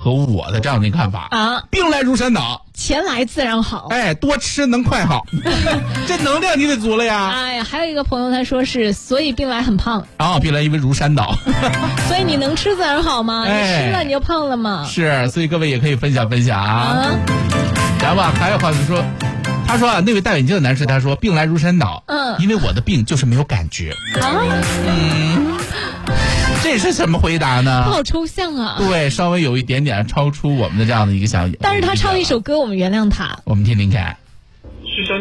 和我的这样的一个看法啊。 病来如山倒， 钱来自然好。 哎，多吃能快好，这能量你得足了呀。 哎呀，还有一个朋友他说是，所以病来很胖啊，病来因为如山倒。 所以你能吃自然好吗？你吃了你就胖了吗？ 是，所以各位也可以分享分享啊。然后还有话就说，他说啊，那位戴眼镜的男士他说病来如山倒，因为我的病就是没有感觉啊。这是什么回答呢？ 好抽象啊。 对，稍微有一点点超出我们的这样的一个想法。 但是他唱一首歌，我们原谅他。 我们听听看。